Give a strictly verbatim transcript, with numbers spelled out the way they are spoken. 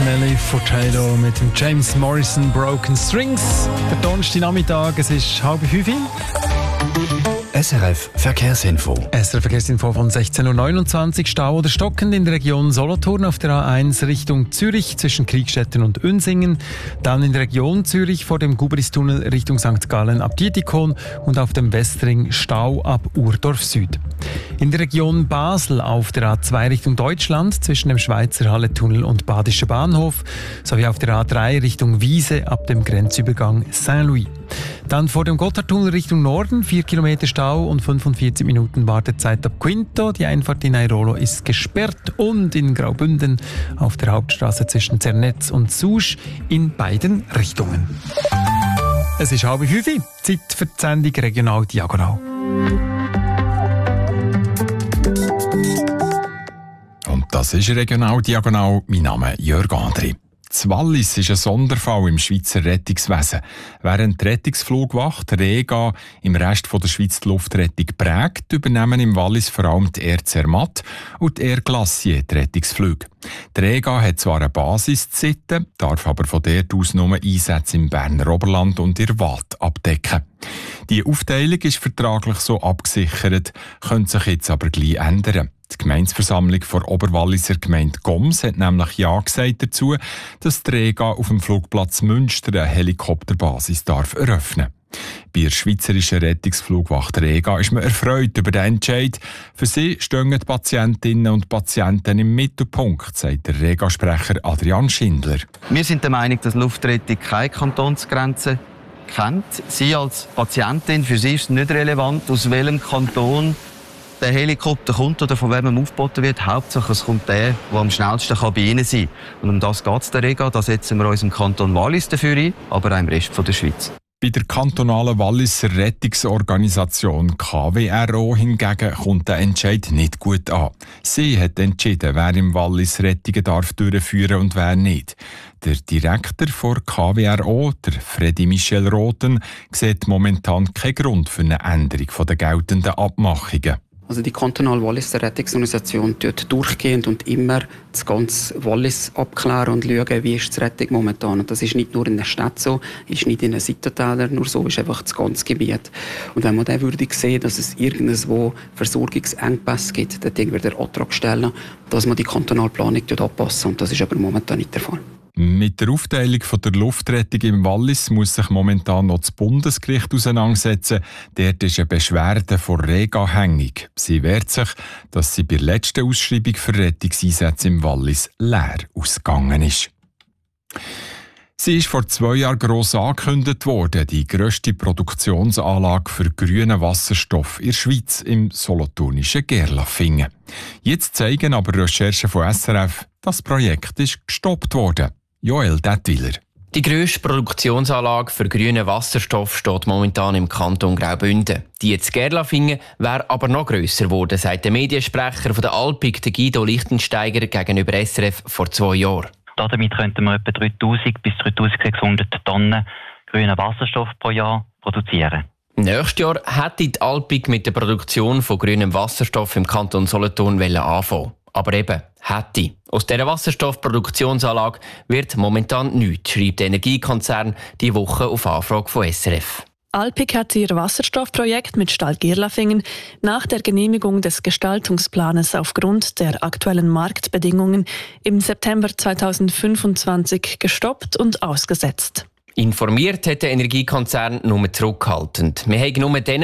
Nelly Furtado mit dem James Morrison Broken Strings. Der Donnerstagnachmittag, es ist halb fünf. S R F Verkehrsinfo. S R F Verkehrsinfo von sechzehn Uhr neunundzwanzig. Stau oder stockend in der Region Solothurn auf der A eins Richtung Zürich zwischen Kriegstetten und Unsingen. Dann in der Region Zürich vor dem Gubristunnel Richtung Sankt Gallen ab Dietikon und auf dem Westring Stau ab Urdorf Süd. In der Region Basel auf der A zwei Richtung Deutschland zwischen dem Schweizer Halletunnel und Badischer Bahnhof sowie auf der A drei Richtung Wiese ab dem Grenzübergang Saint-Louis. Dann vor dem Gotthardtunnel Richtung Norden vier Kilometer Stau und fünfundvierzig Minuten Wartezeit ab Quinto. Die Einfahrt in Airolo ist gesperrt und in Graubünden auf der Hauptstraße zwischen Zernetz und Susch in beiden Richtungen. Es ist halb fünf, Zeit für die Sendung Regional Diagonal. Und das ist Regional Diagonal. Mein Name ist Jörg Andri. Das Wallis ist ein Sonderfall im Schweizer Rettungswesen. Während die Rettungsflugwacht Rega im Rest der Schweiz die Luftrettung prägt, übernehmen im Wallis vor allem die Air Zermatt und die Air Glacier die Rettungsflüge. Die Rega hat zwar eine Basis zu Sitten, darf aber von dort aus nur Einsätze im Berner Oberland und in der Waadt abdecken. Die Aufteilung ist vertraglich so abgesichert, könnte sich jetzt aber gleich ändern. Die Gemeindeversammlung der Oberwalliser Gemeinde Goms hat nämlich Ja gesagt dazu, dass die Rega auf dem Flugplatz Münster eine Helikopterbasis darf eröffnen. Bei der Schweizerischen Rettungsflugwacht Rega ist man erfreut über den Entscheid. Für sie stehen die Patientinnen und Patienten im Mittelpunkt, sagt der Rega-Sprecher Adrian Schindler. Wir sind der Meinung, dass Luftrettung keine Kantonsgrenze kennt. Sie als Patientin, für sie ist es nicht relevant, aus welchem Kanton der Helikopter kommt oder von wem er aufgeboten wird. Hauptsache es kommt der, der am schnellsten bei Ihnen sein kann. Und um das geht es der Rega. Da setzen wir uns im Kanton Wallis dafür ein, aber auch im Rest der Schweiz. Bei der kantonalen Walliser Rettungsorganisation K W R O hingegen kommt der Entscheid nicht gut an. Sie hat entschieden, wer im Wallis Rettungen darf durchführen und wer nicht. Der Direktor der K W R O, der Freddy Michel Roten, sieht momentan keinen Grund für eine Änderung der geltenden Abmachungen. Also die kantonale Walliser Rettungsorganisation tut durchgehend und immer das ganze Wallis abklären und schauen, wie ist die Rettung momentan. Und das ist nicht nur in der Stadt so, ist nicht in den Seitentälern nur so, ist einfach das ganze Gebiet. Und wenn man dann würde sehen, dass es irgendwo Versorgungsengpässe gibt, dann würde der Antrag stellen, dass man die kantonale Planung anpassen. Und das ist aber momentan nicht der Fall. Mit der Aufteilung der Luftrettung im Wallis muss sich momentan noch das Bundesgericht auseinandersetzen. Dort ist eine Beschwerde vor Rega hängig. Sie wehrt sich, dass sie bei der letzten Ausschreibung für Rettungseinsätze im Wallis leer ausgegangen ist. Sie ist vor zwei Jahren gross angekündigt worden, die grösste Produktionsanlage für grünen Wasserstoff in der Schweiz im solothurnischen Gerlafingen. Jetzt zeigen aber Recherchen von S R F, das Projekt ist gestoppt worden. Joel Dettwiler. Die grösste Produktionsanlage für grünen Wasserstoff steht momentan im Kanton Graubünden. Die in Gerlafingen wäre aber noch grösser geworden, sagt der Mediensprecher von der Alpic, Guido Lichtensteiger, gegenüber S R F vor zwei Jahren. Damit könnten wir etwa dreitausend bis dreitausendsechshundert Tonnen grünen Wasserstoff pro Jahr produzieren. Nächstes Jahr hätte die Alpic mit der Produktion von grünem Wasserstoff im Kanton Solothurn anfangen. Aber eben, hätte. Aus dieser Wasserstoffproduktionsanlage wird momentan nichts, schreibt der Energiekonzern die Woche auf Anfrage von S R F. Alpic hat ihr Wasserstoffprojekt mit Stall Gerlafingen nach der Genehmigung des Gestaltungsplanes aufgrund der aktuellen Marktbedingungen im September zweitausendfünfundzwanzig gestoppt und ausgesetzt. Informiert hat der Energiekonzern nur zurückhaltend. Wir haben nur